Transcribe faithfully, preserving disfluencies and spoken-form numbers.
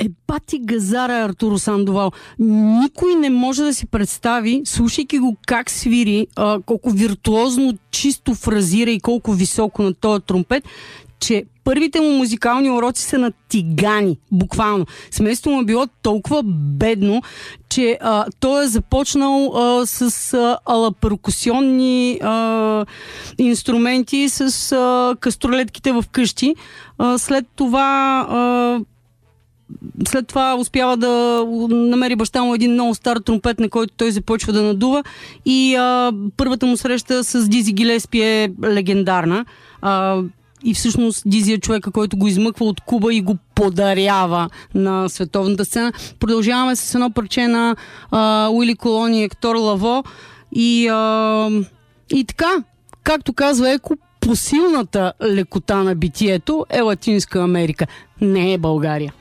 Ебати газара е Артуро Сандовал. Никой не може да си представи, слушайки го как свири, а, колко виртуозно, чисто фразира и колко високо на този тромпет, че първите му музикални уроци са на тигани, буквално. Семейството му е било толкова бедно, че а, той е започнал а, с а, алаперкусионни а, инструменти, с а, кастролетките в къщи. А, след това а, след това успява да намери баща му един много стар тромпет, на който той започва да надува, и а, първата му среща с Дизи Гилеспи е легендарна. А, И всъщност Дизи е човека, който го измъква от Куба и го подарява на световната сцена. Продължаваме с едно парче на а, Уили Колон и Ектор Лаво. И, а, и така, както казва Еко, посилната лекота на битието е Латинска Америка, не е България.